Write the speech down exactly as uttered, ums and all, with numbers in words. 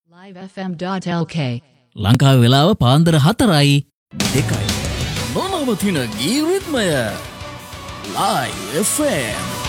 live f m dot l k ලංකාවේ වෙලාව පාන්දර හතරයි දෙකයි නොනවතින ගී රිද්මය live f m